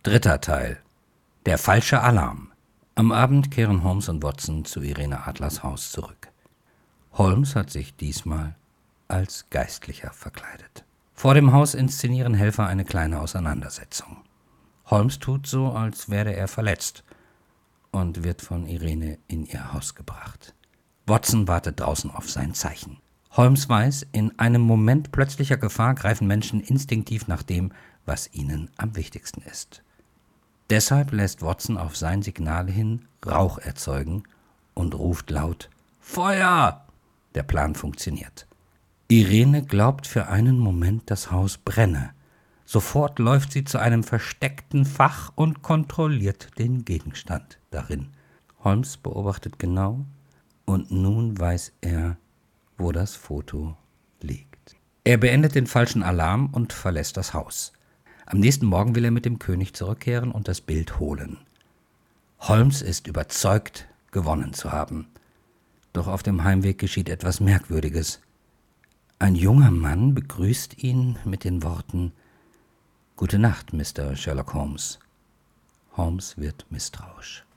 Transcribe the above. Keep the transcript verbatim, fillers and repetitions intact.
Dritter Teil. Der falsche Alarm. Am Abend kehren Holmes und Watson zu Irene Adlers Haus zurück. Holmes hat sich diesmal als Geistlicher verkleidet. Vor dem Haus inszenieren Helfer eine kleine Auseinandersetzung. Holmes tut so, als wäre er verletzt und wird von Irene in ihr Haus gebracht. Watson wartet draußen auf sein Zeichen. Holmes weiß, in einem Moment plötzlicher Gefahr greifen Menschen instinktiv nach dem, was ihnen am wichtigsten ist. Deshalb lässt Watson auf sein Signal hin Rauch erzeugen und ruft laut: »Feuer!« Der Plan funktioniert. Irene glaubt für einen Moment, das Haus brenne. Sofort läuft sie zu einem versteckten Fach und kontrolliert den Gegenstand darin. Holmes beobachtet genau und nun weiß er, wo das Foto liegt. Er beendet den falschen Alarm und verlässt das Haus. Am nächsten Morgen will er mit dem König zurückkehren und das Bild holen. Holmes ist überzeugt, gewonnen zu haben. Doch auf dem Heimweg geschieht etwas Merkwürdiges. Ein junger Mann begrüßt ihn mit den Worten: »Gute Nacht, Mister Sherlock Holmes.« Holmes wird misstrauisch.